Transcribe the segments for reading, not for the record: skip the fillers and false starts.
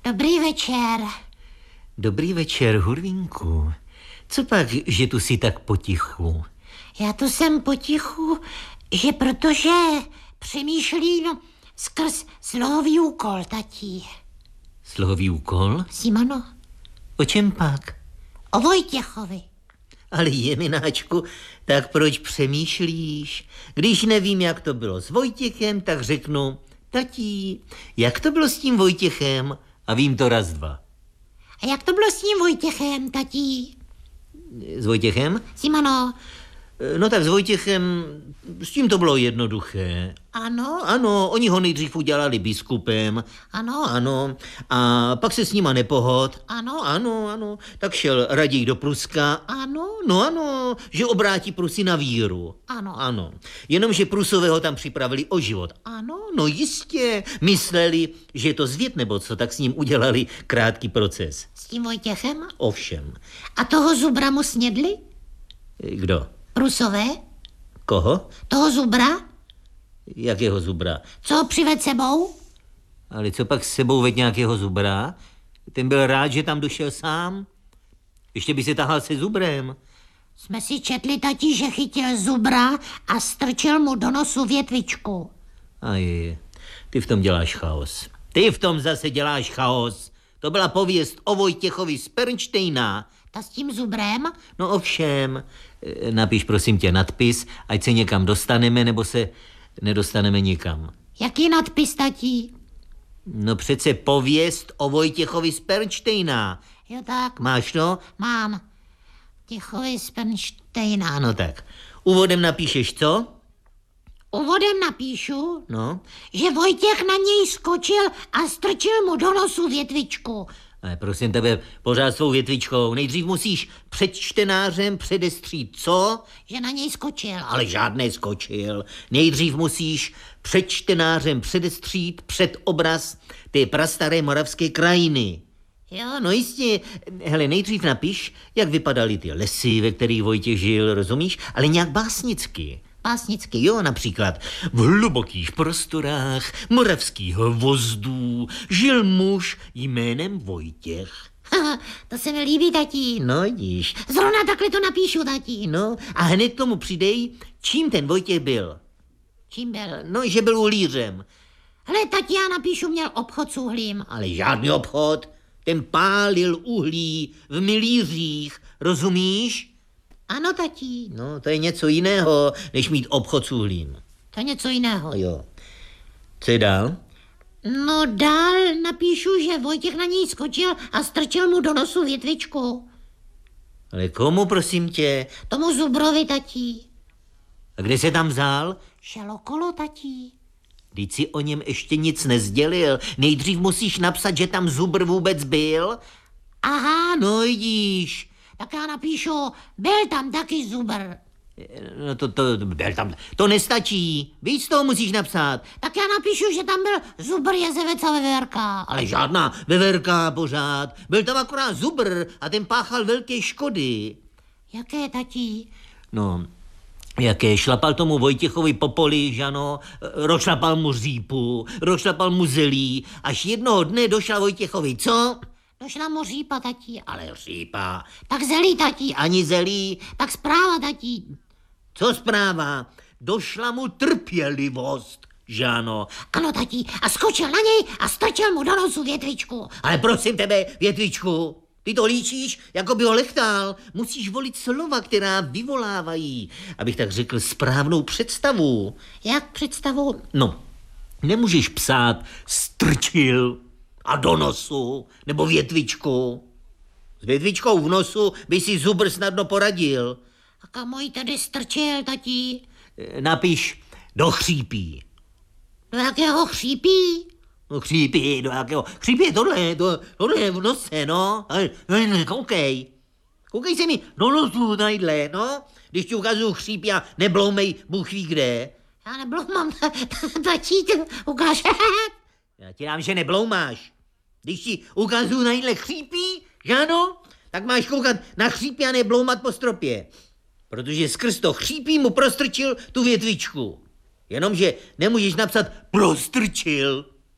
Dobrý večer. Dobrý večer, Hurvínku. Co pak, že tu jsi tak potichu? Já tu jsem potichu, že protože přemýšlím skrz slohový úkol, tatí. Slohový úkol? Simano. O čem pak? O Vojtěchovi. Ale jemináčku, tak proč přemýšlíš? Když nevím, jak to bylo s Vojtěchem, tak řeknu, tatí, jak to bylo s tím Vojtěchem? A vím to raz, dva. A jak to bylo s tím Vojtěchem, tatí? S Vojtěchem? Simano. No tak s Vojtěchem, s tím to bylo jednoduché. Ano? Ano, oni ho nejdřív udělali biskupem. Ano? Ano. A pak se s nima nepohod. Ano? Ano. Tak šel raději do Pruska. Ano? No ano, že obrátí Prusy na víru. Ano. Jenomže Prusové ho tam připravili o život. Ano? No jistě, mysleli, že je to zvěd nebo co, tak s ním udělali krátký proces. S tím Vojtěchem? Ovšem. A toho zubra mu snědli? Kdo? Prusové? Koho? Toho zubra? Jakého zubra? Co ho přived sebou? Ale co pak s sebou ved nějakého zubra? Ten byl rád, že tam došel sám. Ještě by se tahal se zubrem. Jsme si četli, tatí, že chytil zubra a strčil mu do nosu větvičku. A je, ty v tom děláš chaos. Ty v tom zase děláš chaos. To byla pověst o Vojtěchovi z Pernštejna. Ta s tím zubrem? No ovšem, napiš prosím tě nadpis, ať se někam dostaneme, nebo se nedostaneme nikam. Jaký nadpis, tatí? No přece pověst o Vojtěchovi z Pernštejna. Jo tak. Máš to? Mám. Vojtěchovi z Pernštejna. No tak. Úvodem napíšeš co? Úvodem napíšu, No. že Vojtěch na něj skočil a strčil mu do nosu větvičku. Ale prosím tebe, pořád svou větvičkou. Nejdřív musíš před čtenářem předestřít co? Že na něj skočil. Ale žádný skočil. Nejdřív musíš před čtenářem předestřít před obraz té prastaré moravské krajiny. Jo, no jistě. Hele, nejdřív napiš, jak vypadaly ty lesy, ve kterých Vojtěch žil, rozumíš? Ale nějak básnicky. Básnicky. Jo, například v hlubokých prostorách moravských vozdů žil muž jménem Vojtěch. To se mi líbí, tatí. No, vidíš. Zrovna takhle to napíšu, tatí. No, a hned tomu přidej, čím ten Vojtěch byl. Čím byl? No, že byl ulířem. Hele, tatí, já napíšu, měl obchod s uhlím. Ale žádný obchod. Ten pálil uhlí v milířích, rozumíš? Ano, tatí. No, to je něco jiného, než mít obchod s uhlím. To je něco jiného. Jo. Co je dál? No dál napíšu, že Vojtěch na něj skočil a strčil mu do nosu větvičku. Ale komu, prosím tě? Tomu zubrovi, tatí. A kde se tam vzal? Šel okolo, tatí. Vždyť si o něm ještě nic nezdělil. Nejdřív musíš napsat, že tam zubr vůbec byl. Aha, No vidíš. tak já napíšu, byl tam taky zubr. No to nestačí. Víc toho musíš napsat. Tak já napíšu, že tam byl zubr, jezevec a veverka. Ale žádná veverka pořád. Byl tam akorát zubr a ten páchal velké škody. Jaké, tatí? No, jaké, šlapal tomu Vojtěchovi po poli, žano, rozšlapal mu řípu, rozšlapal mu zelí, až jednoho dne došla Vojtěchovi, co? Došla mu řípa, tatí. Ale řípa, Tak zelí, tatí. ani zelí, Tak zpráva, tatí. co zpráva? Došla mu trpělivost, žano. Ano, tatí. A skočil na něj a strčil mu do nosu větvičku. Ale prosím tebe, větvičku, ty to líčíš, jako by ho lechtal. Musíš volit slova, která vyvolávají, abych tak řekl, správnou představu. Jak představu? No, nemůžeš psát strčil a do nosu, nebo větvičku. S větvičkou v nosu by si zubr snadno poradil. A kam můj tedy strčil, tatí? Napiš do chřípí. Do jakého chřípí? No chřípí, do jakého? Chřípí je tohle v nose, no. Koukej. Koukej se mi do nosu tadyhle, no. Když ti ukazuju chřípí a nebloumej, Bůh ví kde. Já nebloumám, tatí, ukáž. Já ti dám, že nebloumáš. Když ti ukazuju najdle chřípí, že ano, tak máš koukat na chřípí a nebloumat po stropě. Protože skrz to chřípí mu prostrčil tu větvičku. Jenomže nemůžeš napsat prostrčil.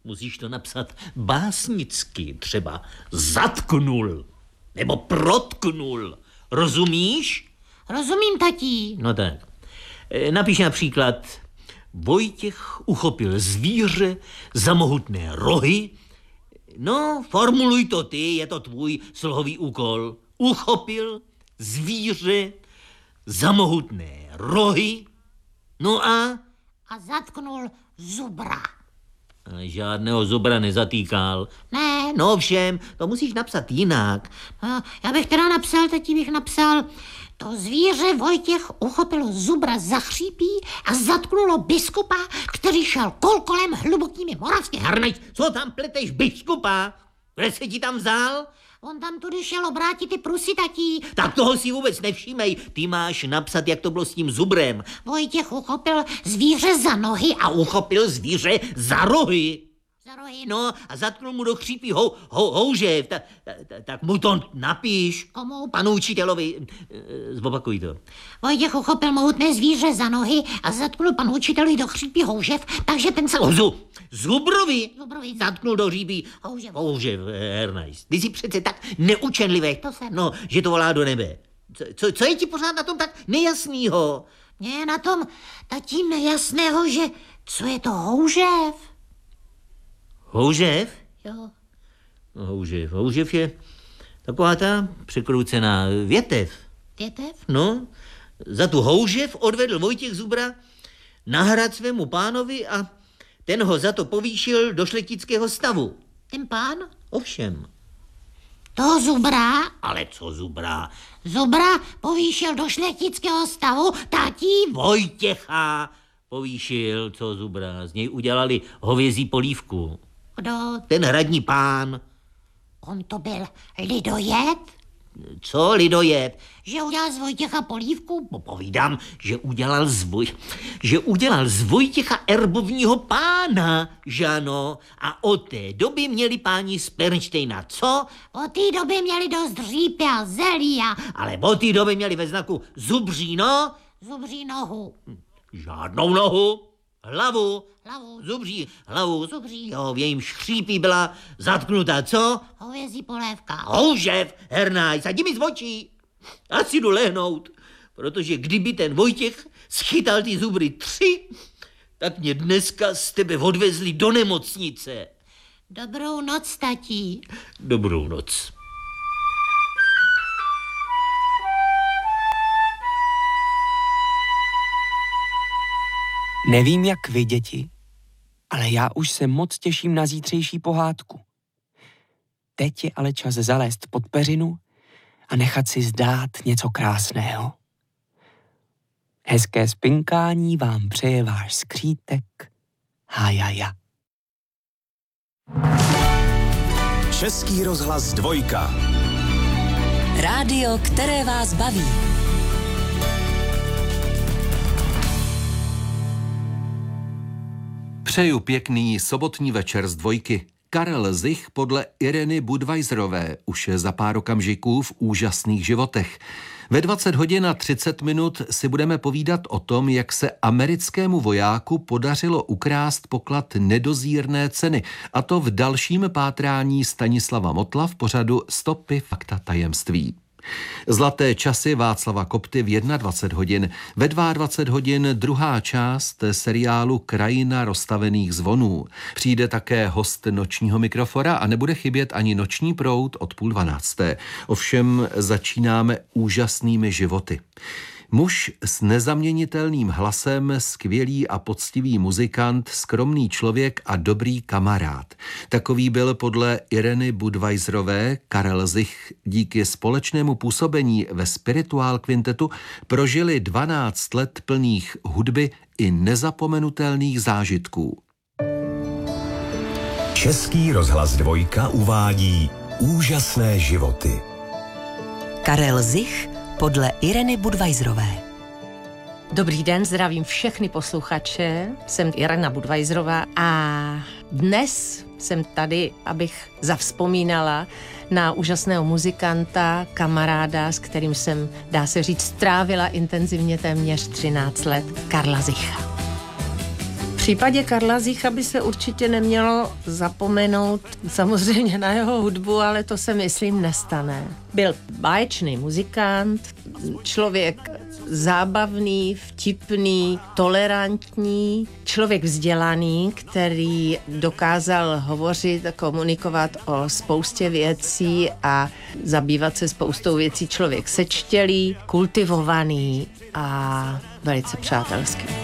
Musíš to napsat básnicky, třeba zatknul nebo protknul. Rozumíš? Rozumím, tatí. No tak. Napiš například: Vojtěch uchopil zvíře za mohutné rohy. No, formuluj to ty, je to tvůj slohový úkol. Uchopil zvíře za mohutné rohy. No a? A zatknul zubra. Ale žádného zubra nezatýkal. Ne. No ovšem, to musíš napsat jinak. Já bych teda napsal, tatí bych napsal: To zvíře Vojtěch uchopilo zubra za chřípí a zatknulo biskupa, který šel kolem hlubokými moravskými. Harneš, co tam pleteš, biskupa? Kde se ti tam vzal? On tam tudy šel obrátit ty prusy, tatí. Tak toho si vůbec nevšímej. Ty máš napsat, jak to bylo s tím zubrem. Vojtěch uchopil zvíře za nohy A uchopil zvíře za rohy. za rohy. No a zatknul mu do chřípí houžev. Tak mu to napíš. Komu? Panu učitelovi. Zopakuj to. Vojtěch uchopil mohutné zvíře za nohy a zatknul panu učitelovi do chřípí houžev, takže ten se... Zubrovi Zubrovi zatknul do hřípí houžev. Ernest. Ty jsi přece tak neučenlivý. To jsem. No, že to volá do nebe. Co je ti pořád na tom tak nejasnýho? Mně je na tom tatím nejasného, že co je to houžev? Houžev? Jo. No, houžev je taková ta překroucená větev. Větev? No, za tu houžev odvedl Vojtěch Zubra na hrad svému pánovi a ten ho za to povýšil do šlechtického stavu. Ten pán? Ovšem. Toho zubra? Ale co Zubra? Zubra povýšil do šlechtického stavu, tatí. Vojtěcha povýšil, co Zubra. Z něj udělali hovězí polívku. Kdo? Ten hradní pán. On to byl lidojed? Co lidojed? Že udělal z Vojtěcha polívku? Povídám, že udělal z Vojtěcha erbovního pána, žano. A od té doby měli páni z Pernštejna, co? Od té doby měli dost dřípy a zelí a Ale od té doby měli ve znaku zubří, no? zubří nohu. Žádnou nohu. Hlavu. Hlavu. Zubří hlavu. Zubří. Jo, v jejímž chřípí byla zatknutá, co? Hovězí polévka. Houžev, hernaj, sadí mi z očí. Asi jdu lehnout, protože kdyby ten Vojtěch schytal ty zubry 3, tak mě dneska z tebe odvezli do nemocnice. Dobrou noc, tatí. Dobrou noc. Nevím, jak vy, děti, ale já už se moc těším na zítřejší pohádku. Teď je ale čas zalézt pod peřinu a nechat si zdát něco krásného. Hezké spinkání vám přeje váš skřítek Hajaja. Český rozhlas 2. Rádio, které vás baví. Přeju pěkný sobotní večer z 2. Karel Zich podle Ireny Budweiserové už za pár okamžiků v Úžasných životech. Ve 20 hodin a 30 minut si budeme povídat o tom, jak se americkému vojáku podařilo ukrást poklad nedozírné ceny, a to v dalším pátrání Stanislava Motla v pořadu Stopy fakta tajemství. Zlaté časy Václava Kopty v 21 hodin, ve 22 hodin druhá část seriálu Krajina rozstavených zvonů. Přijde také host nočního mikrofona a nebude chybět ani Noční proud od 11:30. Ovšem začínáme Úžasnými životy. Muž s nezaměnitelným hlasem, skvělý a poctivý muzikant, skromný člověk a dobrý kamarád. Takový byl podle Ireny Budweiserové Karel Zich. Díky společnému působení ve Spirituál kvintetu prožili 12 let plných hudby i nezapomenutelných zážitků. Český rozhlas 2 uvádí Úžasné životy. Karel Zich podle Ireny Budweiserové. Dobrý den, zdravím všechny posluchače, jsem Irena Budweiserová a dnes jsem tady, abych zavzpomínala na úžasného muzikanta, kamaráda, s kterým jsem, dá se říct, strávila intenzivně téměř 13 let, Karla Zicha. případě Karla Zicha by se určitě nemělo zapomenout samozřejmě na jeho hudbu, ale to se myslím nestane. Byl báječný muzikant, člověk zábavný, vtipný, tolerantní, člověk vzdělaný, který dokázal hovořit a komunikovat o spoustě věcí a zabývat se spoustou věcí. Člověk sečtělý, kultivovaný a velice přátelský.